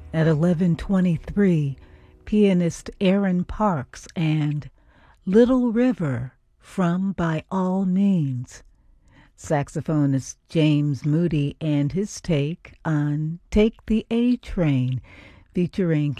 At 11:23, pianist Aaron Parks and Little River from By All Means. Saxophonist James Moody and his take on Take the A Train, featuring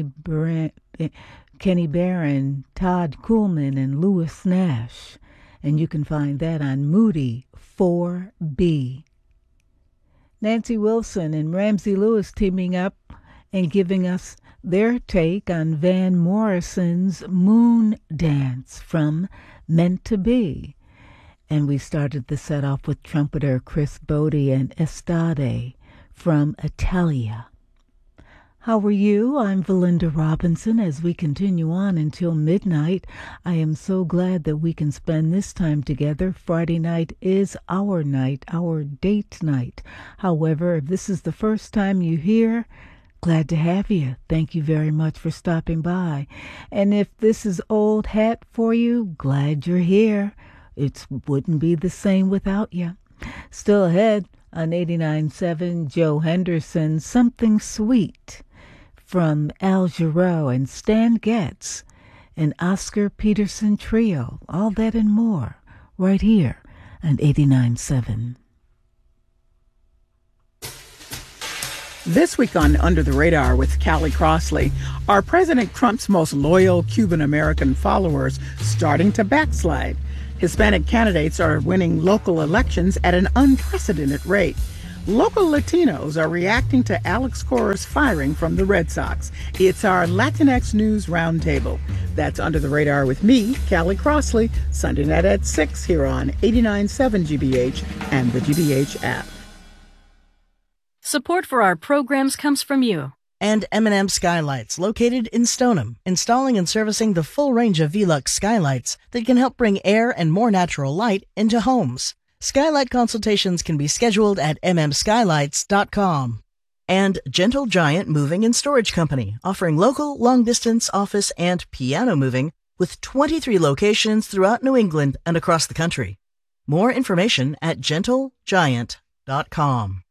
Kenny Barron, Todd Kuhlman, and Louis Nash. And you can find that on Moody 4B. Nancy Wilson and Ramsey Lewis teaming up and giving us their take on Van Morrison's Moon Dance from Meant to Be. And we started the set off with trumpeter Chris Bodie and Estate from Italia. How are you? I'm Valinda Robinson. As we continue on until midnight, I am so glad that we can spend this time together. Friday night is our night, our date night. However, if this is the first time you're here, glad to have you. Thank you very much for stopping by. And if this is old hat for you, glad you're here. It wouldn't be the same without you. Still ahead on 89.7, Joe Henderson, Something Sweet from Al Jarreau and Stan Getz, an Oscar Peterson trio. All that and more right here on 89.7. This week on Under the Radar with Callie Crossley, are President Trump's most loyal Cuban-American followers starting to backslide? Hispanic candidates are winning local elections at an unprecedented rate. Local Latinos are reacting to Alex Cora's firing from the Red Sox. It's our Latinx News Roundtable. That's Under the Radar with me, Callie Crossley, Sunday night at 6 here on 89.7 GBH and the GBH app. Support for our programs comes from you. And M&M Skylights, located in Stoneham, installing and servicing the full range of Velux skylights that can help bring air and more natural light into homes. Skylight consultations can be scheduled at mmskylights.com. And Gentle Giant Moving and Storage Company, offering local, long-distance, office, and piano moving with 23 locations throughout New England and across the country. More information at gentlegiant.com.